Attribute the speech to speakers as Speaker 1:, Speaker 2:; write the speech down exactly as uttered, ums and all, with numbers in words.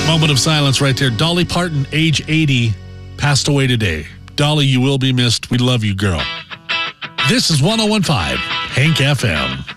Speaker 1: Moment of silence right there. Dolly Parton, age eighty, passed away today. Dolly, you will be missed. We love you, girl. This is one oh one point five Hank F M.